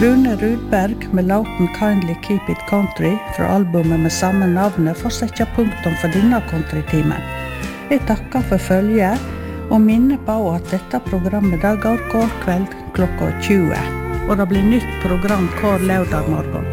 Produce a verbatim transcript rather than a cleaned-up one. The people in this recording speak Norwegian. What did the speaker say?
Rune Rudberg med låten Kindly Keep It Country fra albumet med samme navnet får sette punktum for denne countrytimen. Jeg takker for følget og minner på at dette programmet da går hver kveld klokka tjue, og det blir nytt program hver lørdag morgen.